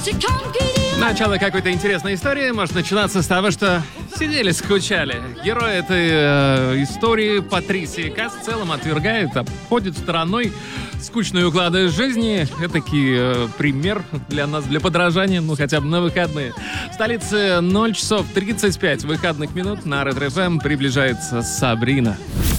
Начало какой-то интересной истории может начинаться с того, что сидели, скучали. Герой этой истории, Патрисия Касс, в целом отвергает, обходит стороной скучные уклады жизни. Этакий пример для нас, для подражания, ну хотя бы на выходные. В столице 0 часов 35 выходных минут на Ретро ФМ приближается Сабрина.